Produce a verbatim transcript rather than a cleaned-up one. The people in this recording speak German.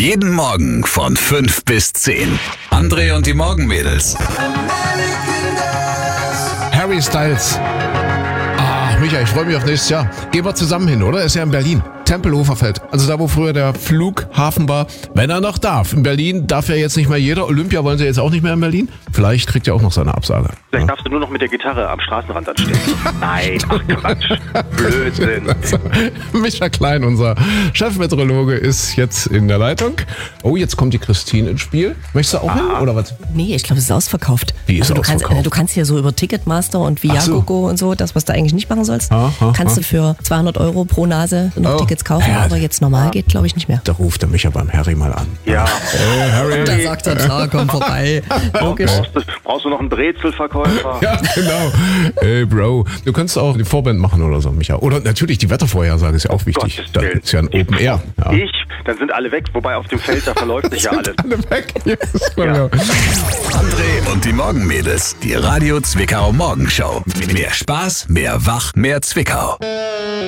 Jeden Morgen von fünf bis zehn. André und die Morgenmädels. Harry Styles. Ah, Michael, ich freue mich auf nächstes Jahr. Gehen wir zusammen hin, oder? Ist ja in Berlin. Tempelhofer Feld. Also da, wo früher der Flughafen war. Wenn er noch darf. In Berlin darf ja jetzt nicht mehr jeder. Olympia wollen sie jetzt auch nicht mehr in Berlin. Vielleicht kriegt er auch noch seine Absage. Vielleicht darfst du nur noch mit der Gitarre am Straßenrand anstehen. Nein, ach Quatsch. Blödsinn. Also, Micha Klein, unser Chefmeteorologe, ist jetzt in der Leitung. Oh, jetzt kommt die Christine ins Spiel. Möchtest du auch hin, oder was? Nee, ich glaube, es ist ausverkauft. Wie ist also du ausverkauft? kannst, äh, du kannst hier so über Ticketmaster und Viagogo so. und so, das, was du eigentlich nicht machen sollst, Ah, ah, kannst ah. du für zweihundert Euro pro Nase noch Oh. Tickets kaufen, Ja. aber jetzt normal geht, glaube ich, nicht mehr. Da ruft der Micha beim Harry mal an. Ja. Hey, Harry. Da sagt er, klar, komm vorbei. Logisch. Brauchst du, brauchst du noch einen Brezelverkäufer? Ja, genau. Ey, Bro. Du kannst auch die Vorband machen oder so, Micha. Oder natürlich die Wettervorhersage ist ja auch wichtig. Gottes Das Willen. ist ja ein Open Air. Ja. Ich? Dann sind alle weg, wobei auf dem Feld, da verläuft sich ja alles. Alle weg. Yes. Ja. André und die Morgenmädels. Die Radio Zwickau Morgenshow. Mehr Spaß, mehr Wach, mehr Zwickau.